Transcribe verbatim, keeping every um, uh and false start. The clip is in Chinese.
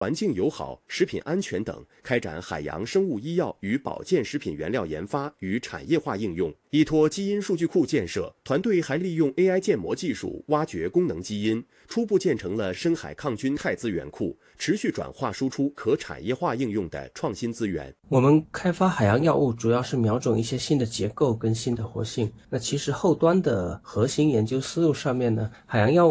环境友好、食品安全等，开展海洋生物医药与保健食品原料研发与产业化应用。依托基因数据库建设，团队还利用 A I 建模技术挖掘功能基因，初步建成了深海抗菌肽资源库，持续转化输出可产业化应用的创新资源。 我们开发海洋药物主要是瞄准一些新的结构跟新的活性，那其实后端的核心研究思路上面呢，海洋药物